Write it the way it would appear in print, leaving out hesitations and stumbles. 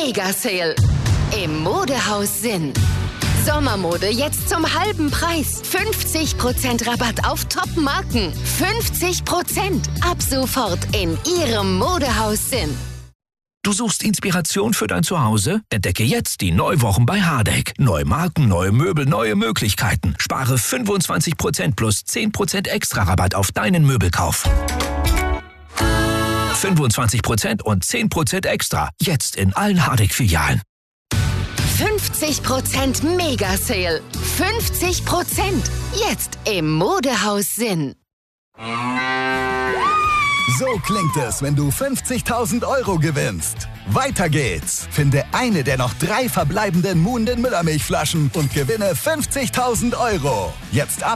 Mega-Sale im Modehaus Sinn. Sommermode jetzt zum halben Preis. 50% Rabatt auf Top-Marken. 50% ab sofort in Ihrem Modehaus Sinn. Du suchst Inspiration für dein Zuhause? Entdecke jetzt die Neuwochen bei Hardegg. Neue Marken, neue Möbel, neue Möglichkeiten. Spare 25% plus 10% extra Rabatt auf deinen Möbelkauf. 25% und 10% extra. Jetzt in allen Hardegg-Filialen. 50% Mega-Sale. 50% jetzt im Modehaus Sinn. So klingt es, wenn du 50.000 Euro gewinnst. Weiter geht's. Finde eine der noch 3 verbleibenden Muhnden Müllermilchflaschen und gewinne 50.000 Euro. Jetzt ab